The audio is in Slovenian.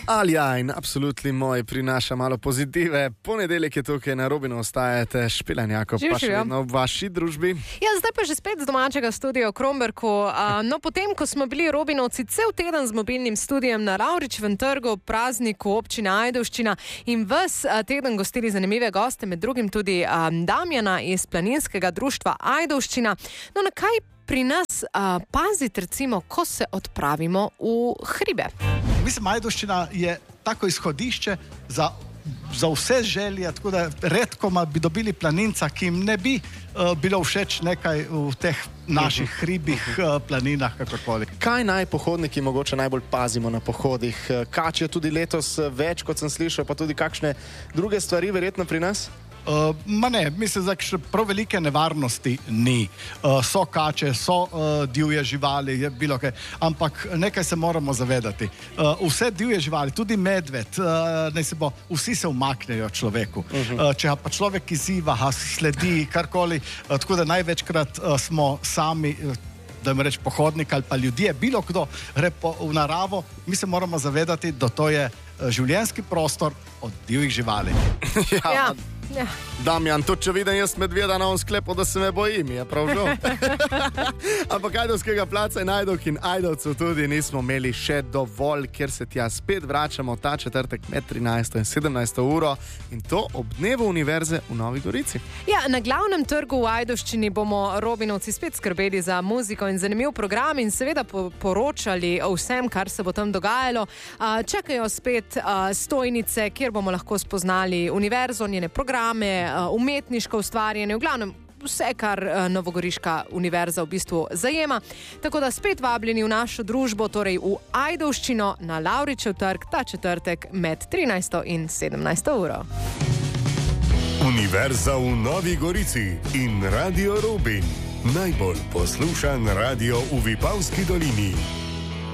Aljajn, absolutni moj, prinaša malo pozitive. Ponedeljek je tukaj, na Robinu ostajate, Špelanjako, pa še vedno v vaši družbi. Ja, zdaj pa že spet z domačega studia v Kromberku. No, potem, ko smo bili Robinovci cel teden z mobilnim studijem na Lavričevem trgu, prazniku občine Ajdovščina in ves teden gostili zanimive goste, med drugim tudi Damjana iz Planinskega društva Ajdovščina. No, na kaj pri nas paziti, recimo, ko se odpravimo v hribe? Mislim, Ajdovščina je tako izhodišče za vse želje, tako da redkoma bi dobili planinca, ki jim ne bi bilo všeč nekaj v teh naših hribih, planinah, kakorkoli. Kaj naj pohodniki mogoče najbolj pazimo na pohodih? Kačijo tudi letos več, kot sem slišal, pa tudi kakšne druge stvari verjetno pri nas? Mislim, da še prav velike nevarnosti ni. So kače, so divje živali, je bilo kaj, ampak nekaj se moramo zavedati. Vse divje živali, tudi medved, vsi se umaknejo človeku. Če pa človek izziva, sledi, karkoli, tako da največkrat smo sami, da jim reč pohodnik ali pa ljudje, bilo kdo gre v naravo, mi se moramo zavedati, da to je življenjski prostor od divjih živali. Ja. Damjan, tudi če vidim jaz medveda na on sklepu, da se me bojim, je prav žal. Ampak Ajdovskega placa in Ajdovk in Ajdovcev tudi nismo imeli še dovolj, ker se tja spet vračamo ta četrtek med 13. in 17. uro in to ob dnevu univerze v Novi Gorici. Ja, na glavnem trgu v Ajdovščini bomo Robinovci spet skrbeli za muziko in zanimiv program in seveda poročali o vsem, kar se bo tam dogajalo. Čakajo spet stojnice, kjer bomo lahko spoznali univerzo, njene programe, umetniško ustvarjanje, v glavnem vse, kar Novogoriška univerza v bistvu zajema. Tako da spet vabljeni v našo družbo, torej v Ajdovščino na Lavričev trg ta četrtek med 13. in 17. uro. Univerza v Novi Gorici in Radio Robin. Najbolj poslušan radio v Vipavski dolini.